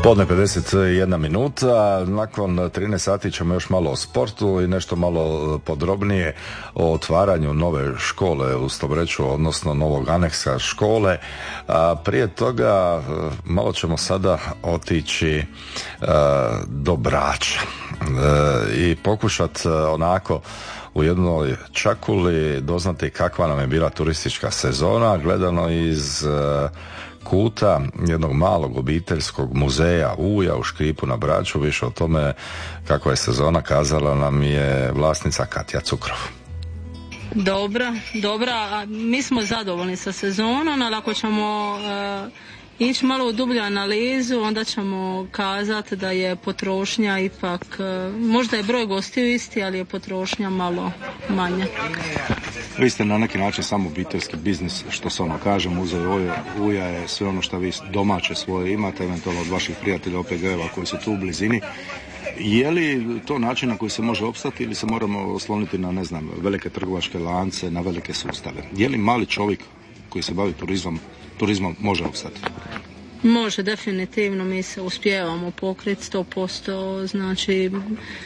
Podne 51 minuta, nakon 13 sati ćemo još malo o sportu i nešto malo podrobnije o otvaranju nove škole u Stobreću, odnosno novog aneksa škole. Prije toga malo ćemo sada otići do Brača i pokušati onako u jednoj čakuli doznati kakva nam je bila turistička sezona, gledano iz kuta jednog malog obiteljskog muzeja Uja u Škripu na Braču. Više o tome kakva je sezona kazala nam je vlasnica Katja Cukrov. Dobra, mi smo zadovoljni sa sezonom, ali ako ćemo ići malo u dublju analizu, onda ćemo kazati da je potrošnja ipak, možda je broj gostiju isti, ali je potrošnja malo manja. Vi ste na neki način samo obiteljski biznis, što se ono kaže, muzej Uja je sve ono što vi domaće svoje imate, eventualno od vaših prijatelja OPG-eva koji su tu u blizini. Je li to način na koji se može opstati ili se moramo osloniti na, ne znam, velike trgovačke lance, na velike sustave? Je li mali čovjek koji se bavi turizmom može opstati? Može, definitivno, mi se uspijevamo pokriti 100%, znači